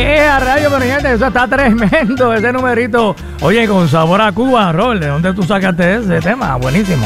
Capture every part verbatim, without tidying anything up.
¡Eh, a rayo, pero gente! Eso está tremendo, ese numerito. Oye, con sabor a Cuba, Rol, ¿de dónde tú sacaste ese tema? Buenísimo.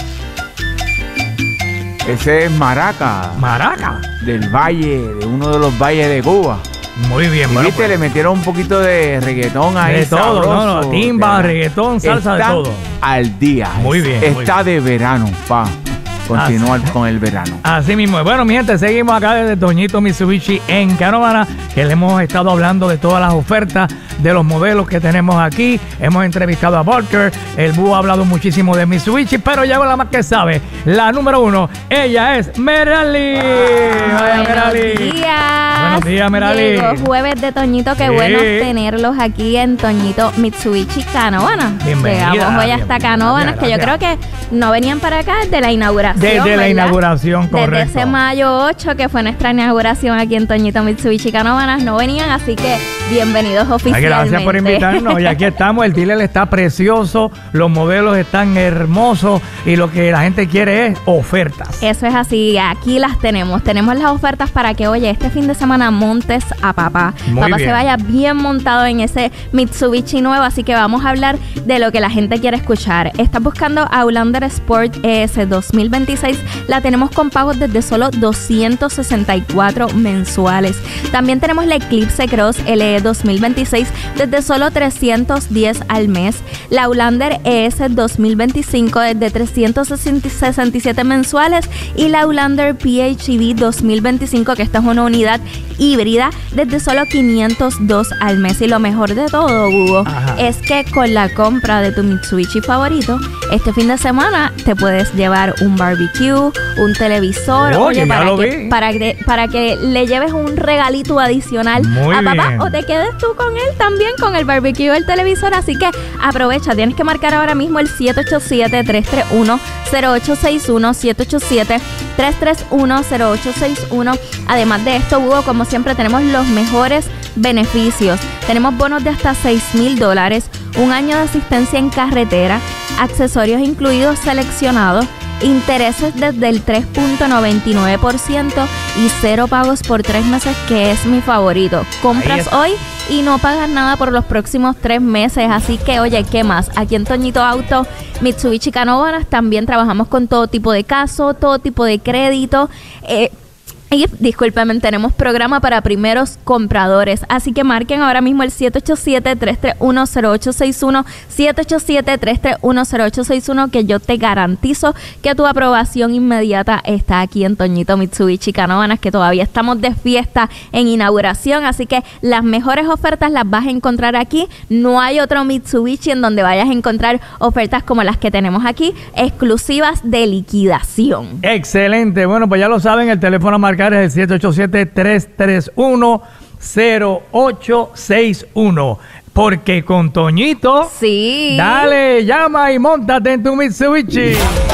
Ese es Maraca. Maraca. Del valle, de uno de los valles de Cuba. Muy bien, y bueno. Viste, pues, le metieron un poquito de reggaetón ahí. De todo, sabroso, no, no, timba, de, reggaetón, salsa, está de todo. Al día. Muy bien. Está muy bien. de verano, pa. Continuar Así. con el verano. Así mismo. Bueno, mi gente, seguimos acá desde Toñito Mitsubishi en Canóvana, que le hemos estado hablando de todas las ofertas de los modelos que tenemos aquí. Hemos entrevistado a Volker. El Búho ha hablado muchísimo de Mitsubishi, pero llegó la más que sabe, la número uno. Ella es Merali. Vaya, Merali. Buenos días. Buenos días, Merali. Llegó jueves de Toñito. Qué sí. bueno tenerlos aquí en Toñito Mitsubishi Canóvana. Bienvenida. Llegamos hoy hasta Canóvanas, que yo creo que no venían para acá desde la inauguración. Desde ¿verdad? la inauguración, correcto. Desde ese mayo ocho, que fue nuestra inauguración aquí en Toñito Mitsubishi Canóvanas, no venían, así que bienvenidos oficialmente. Ay, gracias por invitarnos. Y aquí estamos, el dealer está precioso, los modelos están hermosos y lo que la gente quiere es ofertas. Eso es así, aquí las tenemos. Tenemos las ofertas para que, oye, este fin de semana montes a papá. Muy papá bien. se vaya bien montado en ese Mitsubishi nuevo, así que vamos a hablar de lo que la gente quiere escuchar. Estás buscando Outlander Sport E S dos mil veintiséis, la tenemos con pagos desde solo doscientos sesenta y cuatro mensuales. También tenemos la Eclipse Cross L E dos mil veintiséis desde solo trescientos diez al mes. La Outlander E S dos mil veinticinco desde trescientos sesenta y siete mensuales. Y la Outlander P H E V dos mil veinticinco, que esta es una unidad híbrida, desde solo quinientos dos al mes. Y lo mejor de todo, Hugo, Ajá. es que con la compra de tu Mitsubishi favorito, este fin de semana te puedes llevar un barbecue, un televisor, oye, oye, para, que, vi. para, que, para que le lleves un regalito adicional Muy a papá bien. o te quedes tú con él también, con el barbecue y el televisor. Así que aprovecha, tienes que marcar ahora mismo el siete ocho siete, tres tres uno, cero ocho seis uno, siete ocho siete, tres tres uno, cero ocho seis uno. Además de esto, Hugo, como siempre, tenemos los mejores beneficios. Tenemos bonos de hasta seis mil dólares, un año de asistencia en carretera, accesorios incluidos seleccionados, intereses desde el tres punto noventa y nueve por ciento y cero pagos por tres meses, que es mi favorito. Compras hoy y no pagas nada por los próximos tres meses. Así que, oye, ¿qué más? Aquí en Toñito Auto Mitsubishi Canóvanas también trabajamos con todo tipo de caso, todo tipo de crédito. Eh, Y discúlpame, tenemos programa para primeros compradores. Así que marquen ahora mismo el siete ocho siete, tres tres uno, cero ocho seis uno, siete ocho siete, tres tres uno, cero ocho seis uno, que yo te garantizo que tu aprobación inmediata está aquí en Toñito Mitsubishi Canóvanas, que todavía estamos de fiesta en inauguración. Así que las mejores ofertas las vas a encontrar aquí. No hay otro Mitsubishi en donde vayas a encontrar ofertas como las que tenemos aquí, exclusivas de liquidación. Excelente. Bueno, pues ya lo saben, el teléfono a marcar es el siete ocho siete, tres tres uno, cero ocho seis uno. Porque con Toñito, sí, dale, llama y móntate en tu Mitsubishi.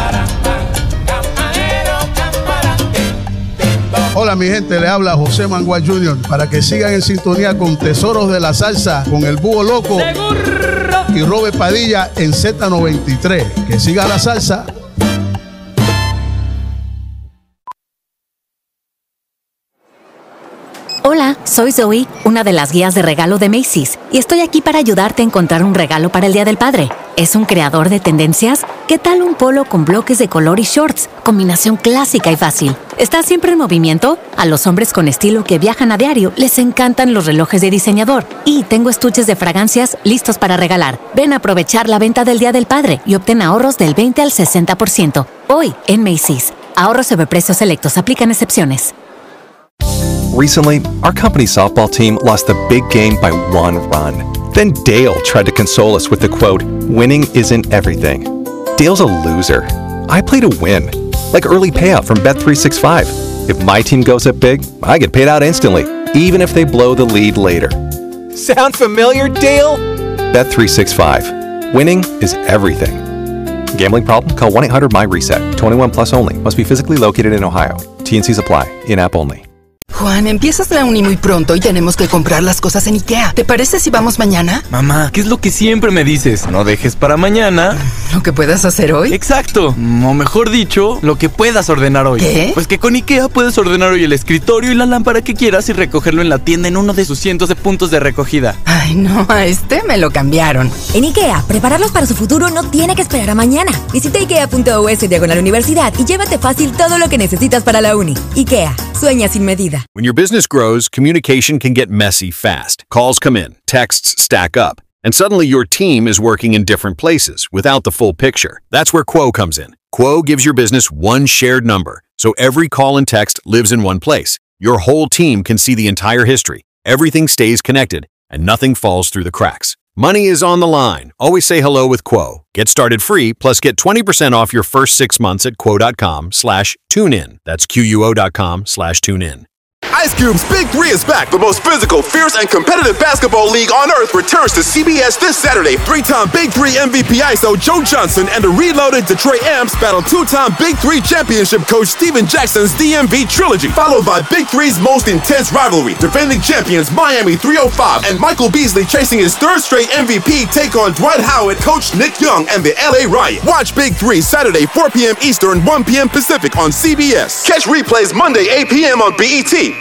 Hola mi gente, le habla José Mangual junior para que sigan en sintonía con Tesoros de la Salsa con el Búho Loco ¡Seguro! Y Robert Padilla en Z noventa y tres. Que siga la salsa. Hola, soy Zoe, una de las guías de regalo de Macy's, y estoy aquí para ayudarte a encontrar un regalo para el Día del Padre. ¿Es un creador de tendencias? ¿Qué tal un polo con bloques de color y shorts? Combinación clásica y fácil. ¿Estás siempre en movimiento? A los hombres con estilo que viajan a diario les encantan los relojes de diseñador. Y tengo estuches de fragancias listos para regalar. Ven a aprovechar la venta del Día del Padre y obtén ahorros del veinte al sesenta por ciento. Hoy en Macy's. Ahorros sobre precios selectos. Aplican excepciones. Recently, our company's softball team lost the big game by one run. Then Dale tried to console us with the quote, "Winning isn't everything." Dale's a loser. I play to win. Like early payout from Bet three sixty-five. If my team goes up big, I get paid out instantly, even if they blow the lead later. Sound familiar, Dale? Bet three sixty-five. Winning is everything. Gambling problem? Call one eight hundred M Y RESET. twenty-one plus only. Must be physically located in Ohio. T and C's apply. In-app only. Juan, empiezas la uni muy pronto y tenemos que comprar las cosas en IKEA. ¿Te parece si vamos mañana? Mamá, ¿qué es lo que siempre me dices? No dejes para mañana ¿Lo que puedas hacer hoy? Exacto, o mejor dicho, lo que puedas ordenar hoy. ¿Qué? Pues que con IKEA puedes ordenar hoy el escritorio y la lámpara que quieras y recogerlo en la tienda en uno de sus cientos de puntos de recogida. Ay, no, a este me lo cambiaron. En IKEA, prepararlos para su futuro no tiene que esperar a mañana. Visita ikea.us diagonal universidad y llévate fácil todo lo que necesitas para la uni. IKEA, sueña sin medida. When your business grows, communication can get messy fast. Calls come in, texts stack up, and suddenly your team is working in different places without the full picture. That's where Quo comes in. Quo gives your business one shared number, so every call and text lives in one place. Your whole team can see the entire history. Everything stays connected, and nothing falls through the cracks. Money is on the line. Always say hello with Quo. Get started free, plus get twenty percent off your first six months at quo.com slash tune in. That's Q-U-O.com slash tune in. Ice Cube's Big Three is back. The most physical, fierce, and competitive basketball league on earth returns to C B S this Saturday. Three-time Big Three M V P I S O Joe Johnson and the reloaded Detroit Amps battle two-time Big Three championship coach Steven Jackson's D M V trilogy, followed by Big Three's most intense rivalry. Defending champions Miami three oh five and Michael Beasley chasing his third straight M V P take on Dwight Howard, coach Nick Young, and the L A Riot. Watch Big Three Saturday four p.m. Eastern, one p.m. Pacific on C B S. Catch replays Monday eight p.m. on B E T.